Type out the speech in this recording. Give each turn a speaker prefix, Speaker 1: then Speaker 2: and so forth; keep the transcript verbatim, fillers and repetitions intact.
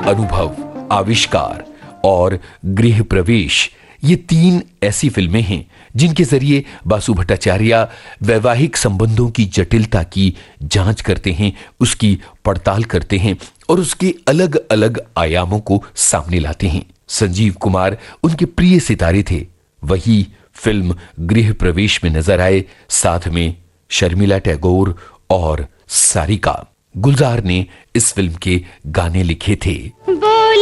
Speaker 1: अनुभव, आविष्कार और गृह प्रवेश, ये तीन ऐसी फिल्में हैं जिनके जरिए बासु भट्टाचार्य वैवाहिक संबंधों की जटिलता की जांच करते हैं, उसकी पड़ताल करते हैं और उसके अलग अलग आयामों को सामने लाते हैं। संजीव कुमार उनके प्रिय सितारे थे। वही फिल्म गृह प्रवेश में नजर आए, साथ में शर्मिला टैगोर और सारिका। गुलजार ने इस फिल्म के गाने लिखे थे।